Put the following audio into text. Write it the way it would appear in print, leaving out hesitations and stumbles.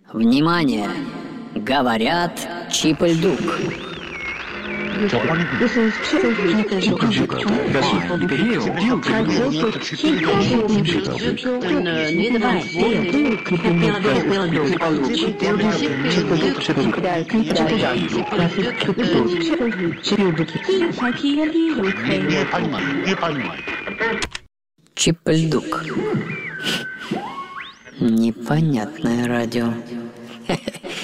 Внимание! Говорят Чип-Ль-Дук. This is Chip-L-Duke. Чип-Ль-Дук. Непонятное радио.